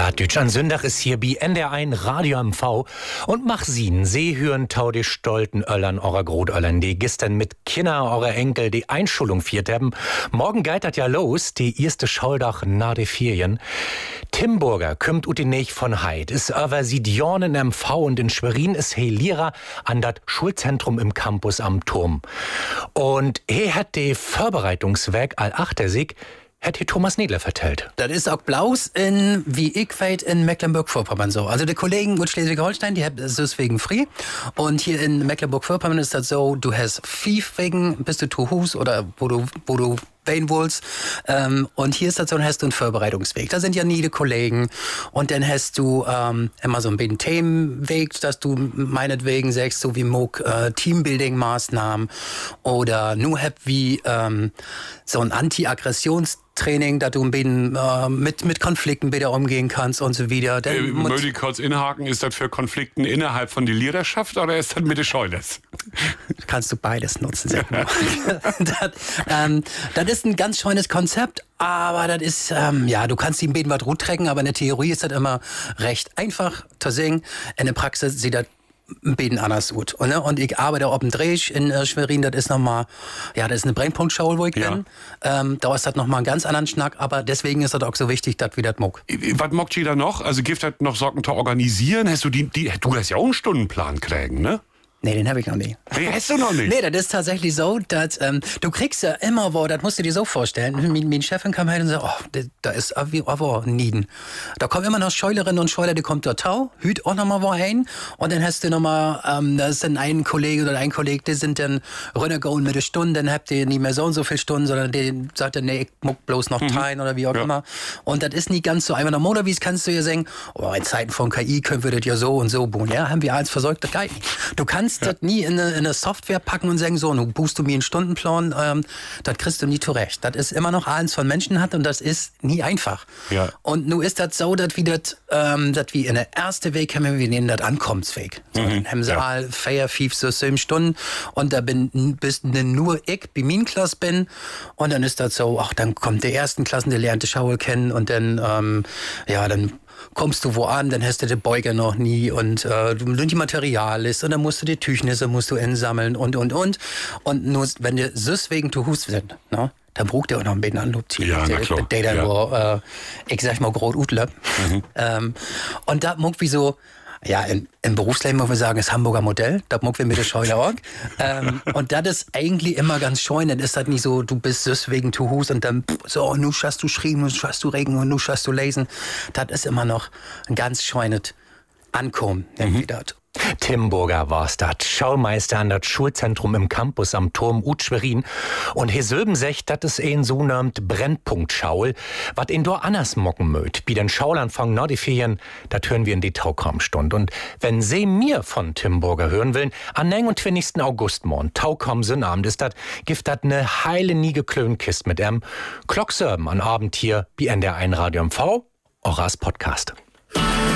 Ja, Deutschland Sündach ist hier bei NDR1 Radio MV und mach sien, sie hören tau die stolten Öllern eurer Grotöllern, die gestern mit Kinder eurer Enkel die Einschulung viert haben. Morgen geht das ja los, die erste Schuldach nach de Ferien. Tim Burger kümmt ut die Näch von Heid, ist über Sidionen MV und in Schwerin ist he Lehrer an dat Schulzentrum im Campus am Turm. Und he hat de Vorbereitungswerk all achtersig hat hier Thomas Niedler vertellt. Das ist auch Blaus in, wie ich weiß, in Mecklenburg-Vorpommern so. Also die Kollegen aus Schleswig-Holstein, die haben deswegen frei. Und hier in Mecklenburg-Vorpommern ist das so, du hast 5 Wegen, bist du zu Hus oder wo du wählen willst. Und hier ist das so, dann hast du einen Vorbereitungsweg. Da sind ja nie die Kollegen. Und dann hast du immer so ein bisschen Themenweg, dass du meinetwegen sagst, so wie Teambuilding-Maßnahmen oder nur wie so ein Anti-Aggressions-Training, dass du ein bisschen mit Konflikten wieder umgehen kannst und so weiter. Möchte ich kurz inhaken, ist das für Konflikten innerhalb von der Leaderschaft oder ist das mit der Scheuners? Kannst du beides nutzen, sehr genau. Das ist ein ganz schönes Konzept, aber das ist, du kannst ihm beten was ruttrecken, aber in der Theorie ist das immer recht einfach zu singen. In der Praxis sieht das ein bisschen anders aus. Und ich arbeite auf dem Dreh in Schwerin, das ist nochmal, das ist eine Brennpunktschule, wo ich bin. Da ist das nochmal einen ganz anderen Schnack, aber deswegen ist das auch so wichtig, dass wir das mock. Was mockt ihr da noch? Also gibt das noch Sorgen zu organisieren? Hast du du hast ja auch einen Stundenplan kriegen, ne? Nee, den habe ich noch nicht. Nee, hast du noch nicht? Nee, das ist tatsächlich so, dass du kriegst ja immer das musst du dir so vorstellen. Meine Chefin kam her und sagt, da ist aber Nieden. Da kommen immer noch Scheulerinnen und Scheuler, die kommt dort tau, hüt auch nochmal wohin. Und dann hast du nochmal, da ist dann ein Kollege oder ein Kollege, die sind dann runtergegangen mit der Stunde, dann habt ihr nicht mehr so und so viele Stunden, sondern der sagt dann, nee, ich muck bloß noch teilen oder wie auch immer. Und das ist nicht ganz so einfach. Normalerweise kannst du ja sagen, in Zeiten von KI können wir das ja so und so bauen. Ja, haben wir als versorgt, das geht nicht. Du kannst das nie in eine Software packen und sagen, so, nun buchst du mir einen Stundenplan, das kriegst du nie zurecht. Das ist immer noch eins von Menschen hat und das ist nie einfach. Ja. Und nun ist das so, dass wir in der ersten Weg haben, wir nehmen das Ankommensweg. So, dann haben sie all 4, 5, so 7 Stunden und da bist nur ich, bei meiner Klasse bin und dann ist das so, dann kommt der ersten Klassen, der lernt die Schule kennen und dann, dann kommst du wo an, dann hast du den Beuger noch nie und die Material ist und dann musst du die Tüchnisse einsammeln und. Und nur, wenn du deswegen zu Hus sind, ne? Dann braucht der auch noch ein bisschen Anlob-Team. Ja, na klar. Der dann ich sag mal, groß Utler. Und da muck wie so, im Berufsleben muss man sagen, das Hamburger Modell, da muck wir mit der Scheule auch. Und das ist eigentlich immer ganz schön, dann ist das nicht so, du bist deswegen zu Hus und dann so, nu schaust du schreiben, nu schaust du regen und nu schaust du lesen. Das ist immer noch ein ganz schönes Ankommen, irgendwie das. Tim Burger war's dat, Schaumeister an dat Schulzentrum im Campus am Turm Schwerin. Und he Söben secht, dat is een so nahmt Brennpunktschau, wat in do anders mocken möt. Bi den Schaulanfang nach die Ferien, dat hören wir in die Taukammstund. Und wenn Sie mir von Tim Burger hören willen, am 29. August morgen, Taukamm-Sonnabend ist dat, gibt dat ne heile nie geklönt Kist mit Klockserben an Abend hier, bi NDR1 Radio MV, auch als Podcast.